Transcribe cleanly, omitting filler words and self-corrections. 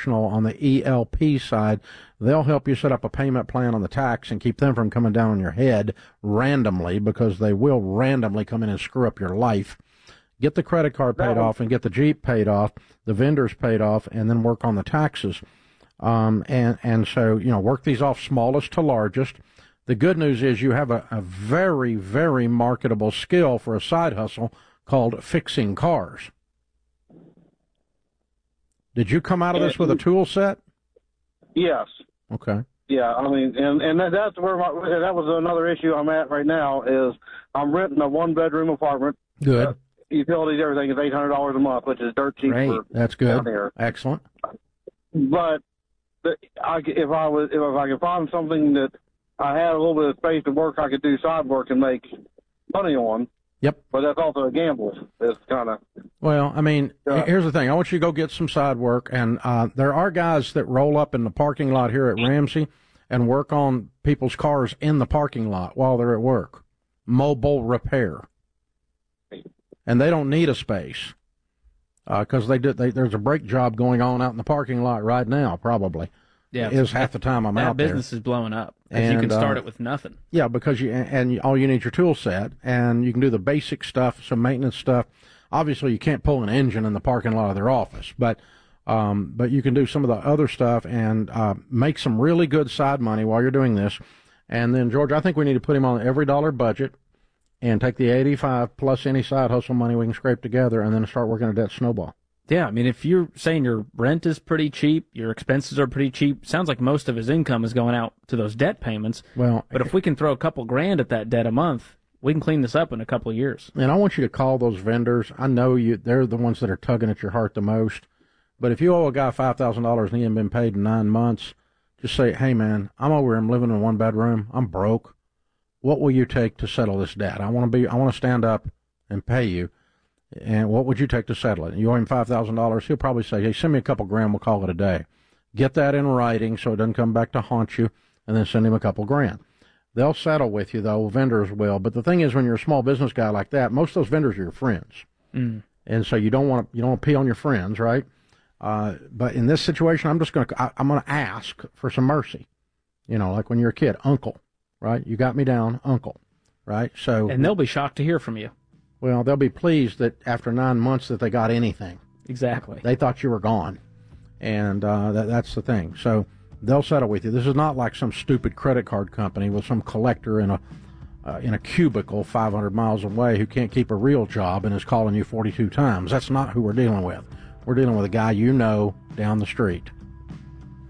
on the ELP side. They'll help you set up a payment plan on the tax and keep them from coming down on your head randomly, because they will randomly come in and screw up your life. Get the credit card paid off and get the Jeep paid off, the vendors paid off, and then work on the taxes. And so, work these off smallest to largest. The good news is you have a very, very marketable skill for a side hustle called fixing cars. Did you come out of this with a tool set? Yes. Okay. Yeah, I mean, and that's where that was another issue I'm at right now is I'm renting a one-bedroom apartment. Good. Utilities, everything is $800 a month, which is dirt cheap. Great. That's good. Down here. Excellent. But if I could find something that I had a little bit of space to work, I could do side work and make money on. Yep. But that's also a gamble. It's kind of. Well, I mean, here's the thing. I want you to go get some side work, and there are guys that roll up in the parking lot here at Ramsey and work on people's cars in the parking lot while they're at work. Mobile repair. And they don't need a space because there's a brake job going on out in the parking lot right now, probably. Yeah, is half the time I'm out there. That business is blowing up. And you can start it with nothing. Yeah, because all you need your tool set, and you can do the basic stuff, some maintenance stuff. Obviously, you can't pull an engine in the parking lot of their office, but you can do some of the other stuff and make some really good side money while you're doing this. And then, George, I think we need to put him on every dollar budget and take the 85 plus any side hustle money we can scrape together, and then start working a debt snowball. Yeah, I mean, if you're saying your rent is pretty cheap, your expenses are pretty cheap, sounds like most of his income is going out to those debt payments. Well, but if we can throw a couple grand at that debt a month, we can clean this up in a couple of years. And I want you to call those vendors. I know they're the ones that are tugging at your heart the most. But if you owe a guy $5,000 and he hasn't been paid in 9 months, just say, hey, man, I'm living in a one-bedroom. I'm broke. What will you take to settle this debt? I want to stand up and pay you. And what would you take to settle it? You owe him $5,000. He'll probably say, hey, send me a couple grand. We'll call it a day. Get that in writing so it doesn't come back to haunt you, and then send him a couple grand. They'll settle with you, though. Vendors will. But the thing is, when you're a small business guy like that, most of those vendors are your friends. Mm. And so you don't want to pee on your friends, right? But in this situation, I'm going to ask for some mercy. Like when you're a kid, uncle, right? You got me down, uncle, right? So. And they'll be shocked to hear from you. Well, they'll be pleased that after 9 months that they got anything. Exactly. They thought you were gone, and that's the thing. So they'll settle with you. This is not like some stupid credit card company with some collector in a cubicle 500 miles away who can't keep a real job and is calling you 42 times. That's not who we're dealing with. We're dealing with a guy down the street.